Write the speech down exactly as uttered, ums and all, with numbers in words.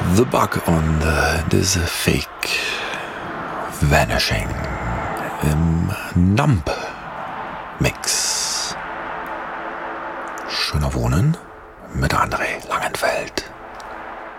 The Bug on the This Fake Vanishing im Numb Mix. Schöner Wohnen mit André Langenfeld.